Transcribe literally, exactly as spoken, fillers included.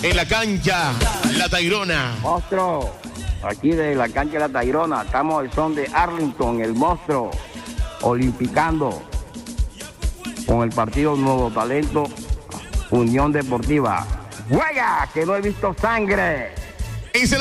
en la cancha La Tayrona. Monstruo, aquí de la cancha La Tayrona, estamos al son de Arlington, el monstruo, olimpicando con el partido Nuevo Talento, Unión Deportiva. ¡Juega! Que no he visto sangre. Y se la